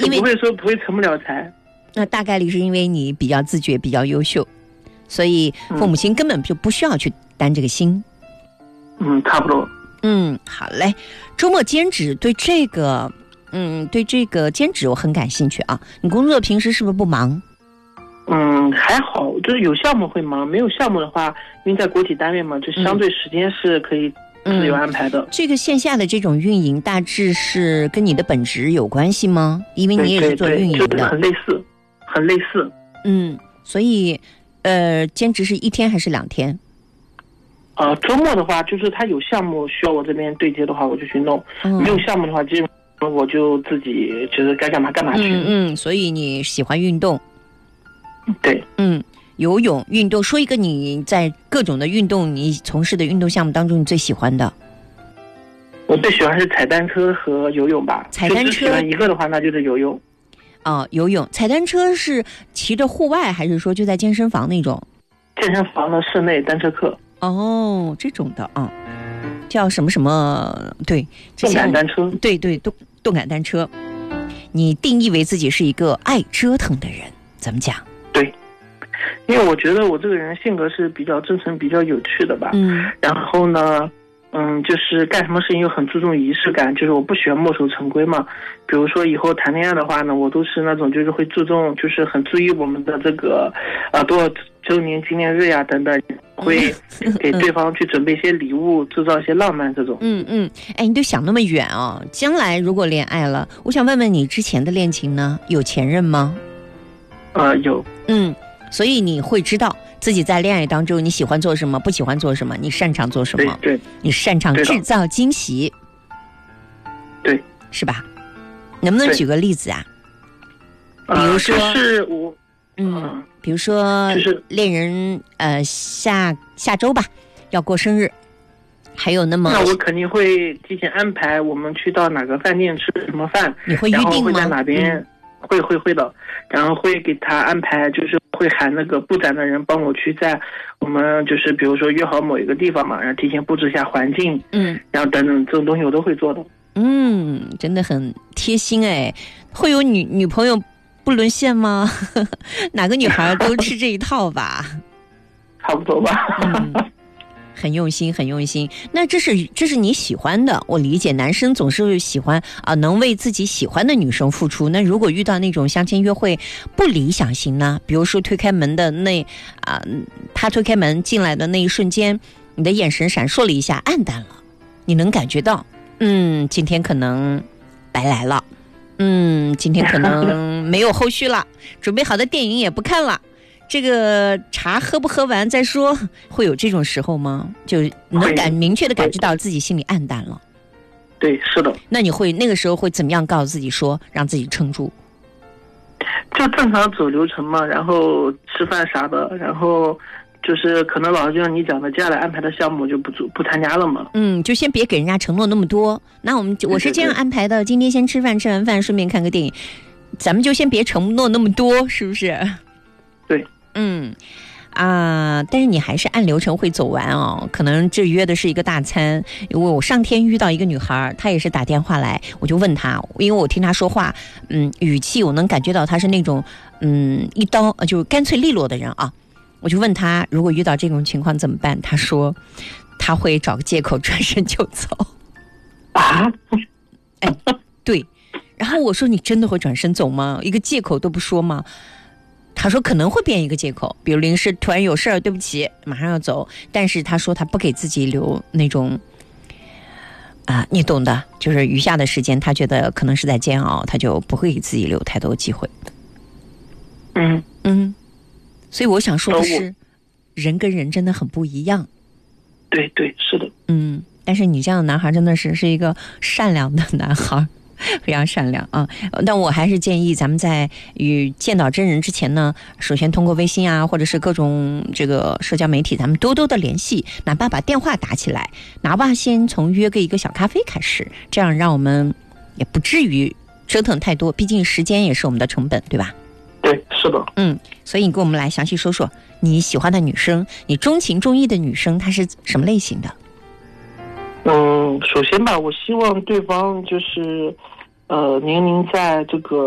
不会说不会成不了才。 那大概率是因为你比较自觉，比较优秀，所以父母亲根本就不需要去担这个心。 差不多。 好嘞。周末兼职对这个兼职我很感兴趣啊。你工作平时是不是不忙？ 还好，就是有项目会忙，没有项目的话，因为在国企单位嘛，就相对时间是可以自由安排的。 这个线下的这种运营大致是跟你的本职有关系吗？因为你也是做运营的。 对，很类似。 所以兼职是1天还是2天？ 周末的话，就是他有项目需要我这边对接的话，我就去弄；没有项目的话，基本上我就自己觉得该干嘛干嘛去。 所以你喜欢运动？ 对。 游泳、运动，说一个你在各种的运动，你从事的运动项目当中你最喜欢的。 我最喜欢是踩单车和游泳吧。 踩单车喜欢一个的话，那就是游泳。 游泳。踩单车是骑着户外，还是说就在健身房那种？ 健身房的室内单车课。 这种的叫什么什么？对， 动感单车。 对，动感单车。你定义为自己是一个爱折腾的人，怎么讲？ 对，因为我觉得我这个人性格是比较真诚、比较有趣的吧。然后呢，就是干什么事情又很注重仪式感，就是我不喜欢墨守成规嘛。比如说以后谈恋爱的话呢，我都是那种就是会注重，就是很注意我们的这个多少周年纪念日呀等等，会给对方去准备一些礼物，制造一些浪漫这种。 你都想那么远哦。将来如果恋爱了，我想问问你之前的恋情呢，有前任吗？ 有。 所以你会知道自己在恋爱当中你喜欢做什么，不喜欢做什么，你擅长做什么。 对， 你擅长制造惊喜。 对， 是吧？能不能举个例子啊？比如说就是我比如说就是恋人下周吧要过生日，还有那我肯定会提前安排我们去到哪个饭店吃什么饭。 你会预定吗？ 然后会在哪边会的，然后会给他安排，就是会喊那个布展的人帮我去在我们就是比如说约好某一个地方嘛，然后提前布置一下环境，然后等等这种东西我都会做的。 真的很贴心哎。会有女朋友不沦陷吗？哪个女孩都吃这一套吧？ 差不多吧。 很用心，很用心。那这是你喜欢的，我理解。男生总是喜欢能为自己喜欢的女生付出。那如果遇到那种相亲约会不理想型呢？比如说推开门的他推开门进来的那一瞬间，你的眼神闪烁了一下，暗淡了，你能感觉到，今天可能白来了，今天可能没有后续了，准备好的电影也不看了。这个茶喝不喝完再说，会有这种时候吗？就能明确的感知到自己心里暗淡了。 对，是的。 那你那个时候会怎么样告诉自己说，让自己撑住？ 就正常走流程嘛，然后吃饭啥的，然后就是可能老师就像你讲的，接下来安排的项目就不参加了嘛。 就先别给人家承诺那么多。那我是这样安排的，今天先吃饭，吃完饭顺便看个电影，咱们就先别承诺那么多，是不是？ 对。 但是你还是按流程会走完哦。可能这约的是一个大餐。因为我上天遇到一个女孩，她也是打电话来，我就问她，因为我听她说话，语气我能感觉到她是那种一刀就干脆利落的人啊。我就问她，如果遇到这种情况怎么办？她说她会找个借口转身就走。对。然后我说你真的会转身走吗？一个借口都不说吗？他说可能会编一个借口，比如临时突然有事儿，对不起，马上要走。但是他说他不给自己留那种你懂的，就是余下的时间，他觉得可能是在煎熬，他就不会给自己留太多机会。所以我想说的是，人跟人真的很不一样。 对，是的。 但是你这样的男孩真的是一个善良的男孩。非常善良啊！但我还是建议咱们在见到真人之前呢，首先通过微信或者是各种这个社交媒体，咱们多多的联系，哪怕把电话打起来，哪怕先从约个一个小咖啡开始，这样让我们也不至于折腾太多，毕竟时间也是我们的成本，对吧？ 对，是的。 所以你跟我们来详细说说你喜欢的女生，你钟情中意的女生，她是什么类型的？ 首先吧，我希望对方就是年龄在这个